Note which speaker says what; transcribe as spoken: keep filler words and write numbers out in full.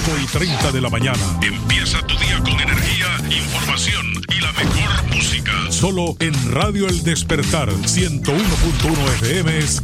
Speaker 1: cinco y treinta de la mañana. Empieza tu día con energía, información y la mejor música. Solo en Radio El Despertar ciento uno punto uno F M